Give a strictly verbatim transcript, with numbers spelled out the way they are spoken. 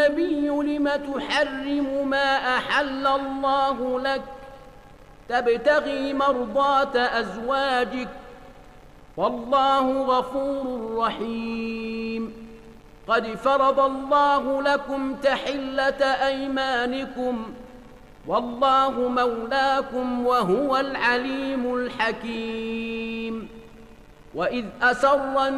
النبي لم تحرم ما أحل الله لك تبتغي مرضات أزواجك والله غفور رحيم قد فرض الله لكم تحلة أيمانكم والله مولاكم وهو العليم الحكيم وإذ أسر